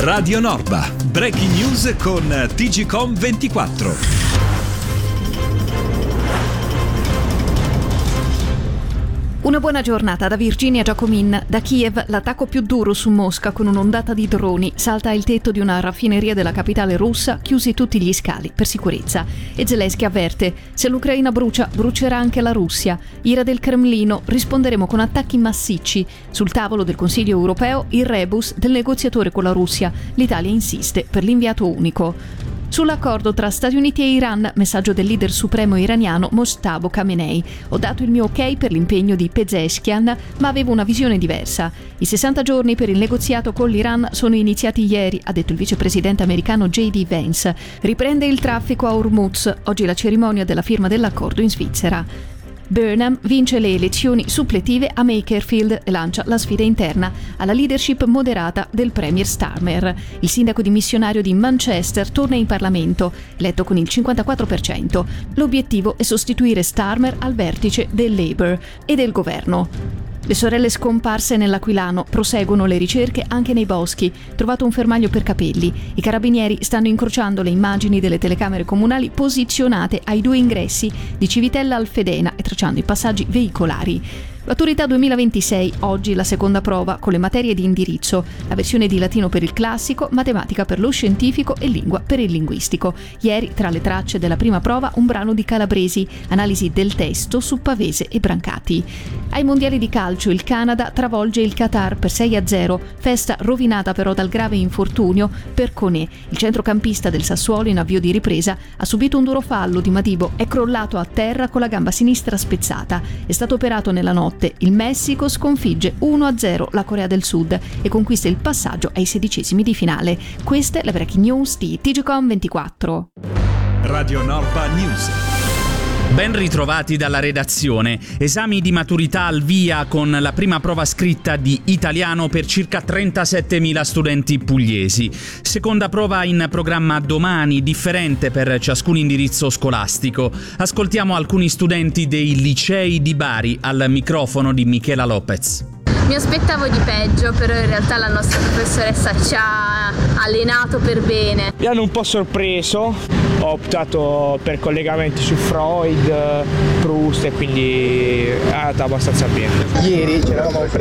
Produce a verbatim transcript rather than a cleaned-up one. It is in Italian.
Radio Norba, breaking news con T G Com ventiquattro. Una buona giornata da Virginia Giacomin. Da Kiev l'attacco più duro su Mosca con un'ondata di droni. Salta il tetto di una raffineria della capitale russa, chiusi tutti gli scali per sicurezza. E Zelensky avverte: se l'Ucraina brucia, brucerà anche la Russia. Ira del Cremlino: risponderemo con attacchi massicci. Sul tavolo del Consiglio europeo il rebus del negoziatore con la Russia. L'Italia insiste per l'inviato unico. Sull'accordo tra Stati Uniti e Iran, messaggio del leader supremo iraniano Mojtaba Khamenei. Ho dato il mio ok per l'impegno di Pezeshkian, ma avevo una visione diversa. I sessanta giorni per il negoziato con l'Iran sono iniziati ieri, ha detto il vicepresidente americano J D Vance. Riprende il traffico a Hormuz, oggi la cerimonia della firma dell'accordo in Svizzera. Burnham vince le elezioni suppletive a Makerfield e lancia la sfida interna alla leadership moderata del premier Starmer. Il sindaco dimissionario di Manchester torna in Parlamento, eletto con il cinquantaquattro per cento. L'obiettivo è sostituire Starmer al vertice del Labour e del governo. Le sorelle scomparse nell'Aquilano, proseguono le ricerche anche nei boschi. Trovato un fermaglio per capelli. I carabinieri stanno incrociando le immagini delle telecamere comunali posizionate ai due ingressi di Civitella Alfedena e tracciando i passaggi veicolari. Maturità duemilaventisei, oggi la seconda prova con le materie di indirizzo, la versione di latino per il classico, matematica per lo scientifico e lingua per il linguistico. Ieri, tra le tracce della prima prova, un brano di Calabresi, analisi del testo su Pavese e Brancati. Ai mondiali di calcio il Canada travolge il Qatar per sei a zero, festa rovinata però dal grave infortunio per Koné. Il centrocampista del Sassuolo in avvio di ripresa ha subito un duro fallo di Madibo, è crollato a terra con la gamba sinistra spezzata, è stato operato nella notte. Il Messico sconfigge uno a zero la Corea del Sud e conquista il passaggio ai sedicesimi di finale. Queste le breaking news di T G Com ventiquattro. Radio Norba News. Ben ritrovati dalla redazione. Esami di maturità al via con la prima prova scritta di italiano per circa trentasettemila studenti pugliesi. Seconda prova in programma domani, differente per ciascun indirizzo scolastico. Ascoltiamo alcuni studenti dei licei di Bari al microfono di Michela Lopez. Mi aspettavo di peggio, però in realtà la nostra professoressa ci ha allenato per bene. Mi hanno un po' sorpreso, ho optato per collegamenti su Freud, Proust e quindi è andata abbastanza bene. Ieri ci eravamo